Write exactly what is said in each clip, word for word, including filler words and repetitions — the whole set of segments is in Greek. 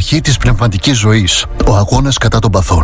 αρχή της πνευματικής ζωής, ο αγώνας κατά των παθών.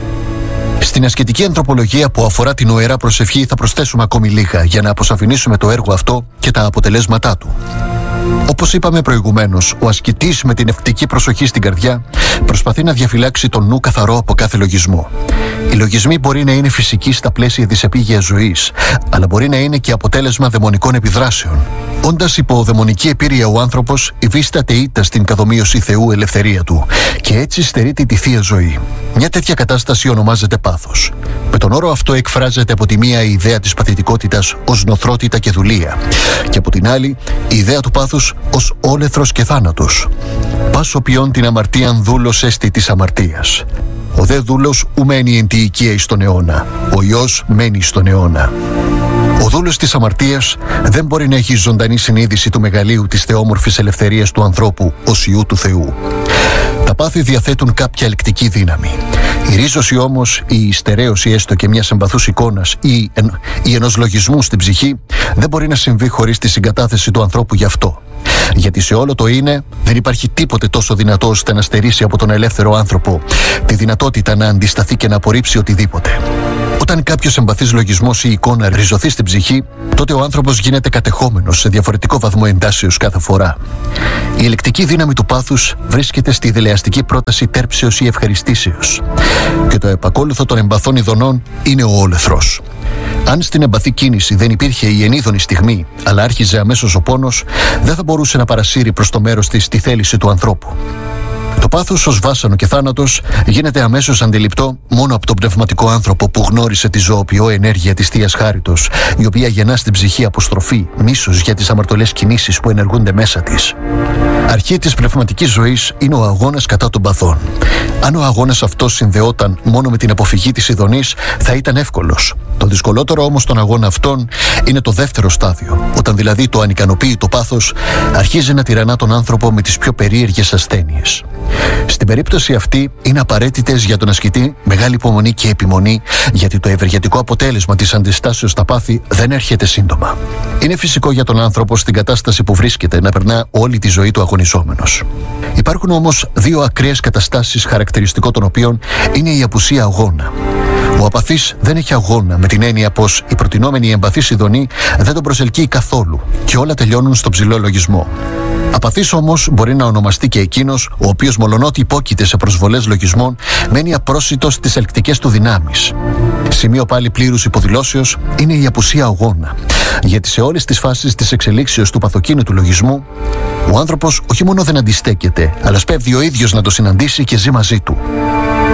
Στην ασκητική ανθρωπολογία που αφορά την οερά προσευχή θα προσθέσουμε ακόμη λίγα για να αποσαφηνίσουμε το έργο αυτό και τα αποτελέσματά του. Όπως είπαμε προηγουμένως, ο ασκητής με την ευτική προσοχή στην καρδιά προσπαθεί να διαφυλάξει τον νου καθαρό από κάθε λογισμό. Οι λογισμοί μπορεί να είναι φυσικοί στα πλαίσια της επίγειας ζωής, αλλά μπορεί να είναι και αποτέλεσμα δαιμονικών επιδράσεων. Όντας υπό δαιμονική επίρρεια, ο άνθρωπος υφίσταται ήττα στην καθομοίωση Θεού ελευθερία του και έτσι στερείται τη θεία ζωή. Μια τέτοια κατάσταση ονομάζεται πάθος. Με τον όρο αυτό εκφράζεται από τη μία η ιδέα της παθητικότητας ως νοθρότητα και δουλεία, και από την άλλη η ιδέα του πάθους ως όλεθρος και θάνατος. Πάσο ποιον την αμαρτίαν δούλος έστι της αμαρτίας. Ο δε δούλος ου μένει εν τη οικία εις τον αιώνα, ο Υιός μένει στον αιώνα. Ο δούλος της αμαρτίας δεν μπορεί να έχει ζωντανή συνείδηση του μεγαλείου της θεόμορφης ελευθερίας του ανθρώπου ως Υιού του Θεού. Τα πάθη διαθέτουν κάποια ελκτική δύναμη. Η ρίζωση όμως, η στερέωση έστω και μιας εμπαθούς εικόνας ή, εν, ή ενός λογισμού στην ψυχή δεν μπορεί να συμβεί χωρίς τη συγκατάθεση του ανθρώπου γι' αυτό. Γιατί σε όλο το είναι δεν υπάρχει τίποτε τόσο δυνατό ώστε να στερήσει από τον ελεύθερο άνθρωπο τη δυνατότητα να αντισταθεί και να απορρίψει οτιδήποτε. Όταν κάποιος εμπαθής λογισμός ή εικόνα ριζωθεί στην ψυχή, τότε ο άνθρωπος γίνεται κατεχόμενος σε διαφορετικό βαθμό εντάσεως κάθε φορά. Η ελεκτική δύναμη του πάθους βρίσκεται στη δελεαστική πρόταση τέρψεως ή ευχαριστήσεως. Και το επακόλουθο των εμπαθών ειδονών είναι ο όλεθρος. Αν στην εμπαθή κίνηση δεν υπήρχε η ενίδονη στιγμή, αλλά άρχιζε αμέσως ο πόνος, δεν θα μπορούσε να παρασύρει προς το μέρος της τη θέληση του ανθρώπου. Το πάθος ως βάσανο και θάνατος γίνεται αμέσως αντιληπτό μόνο από τον πνευματικό άνθρωπο που γνώρισε τη ζωοποιό ενέργεια της Θείας Χάριτος, η οποία γεννά στην ψυχή αποστροφή, μίσος για τις αμαρτωλές κινήσεις που ενεργούνται μέσα της. Αρχή της πνευματικής ζωής είναι ο αγώνας κατά των παθών. Αν ο αγώνας αυτός συνδεόταν μόνο με την αποφυγή της ειδονής, θα ήταν εύκολος. Το δυσκολότερο όμως στον αγώνα αυτόν είναι το δεύτερο στάδιο, όταν δηλαδή το ανικανοποίητο πάθος αρχίζει να τυραννά τον άνθρωπο με τις πιο περίεργες ασθένειες. Στην περίπτωση αυτή είναι απαραίτητες για τον ασκητή μεγάλη υπομονή και επιμονή, γιατί το ευεργετικό αποτέλεσμα της αντιστάσεως στα πάθη δεν έρχεται σύντομα. Είναι φυσικό για τον άνθρωπο στην κατάσταση που βρίσκεται να περνά όλη τη ζωή του αγωνιζόμενος. Υπάρχουν όμως δύο ακραίες καταστάσεις, χαρακτηριστικό των οποίων είναι η απουσία αγώνα. Ο απαθής δεν έχει αγώνα με την έννοια πως η προτινόμενη εμπαθής ειδονή δεν τον προσελκύει καθόλου και όλα τελειώνουν στον ψηλό λογισμό. Απαθής όμως μπορεί να ονομαστεί και εκείνος ο οποίος μολονότι υπόκειται σε προσβολές λογισμών μένει απρόσιτος στις ελκτικές του δυνάμεις. Σημείο πάλι πλήρους υποδηλώσεως είναι η απουσία αγώνα, γιατί σε όλες τις φάσεις της εξελίξεως του παθοκίνητου λογισμού ο άνθρωπος όχι μόνο δεν αντιστέκεται, αλλά σπέβδει ο ίδιος να το συναντήσει και ζει μαζί του.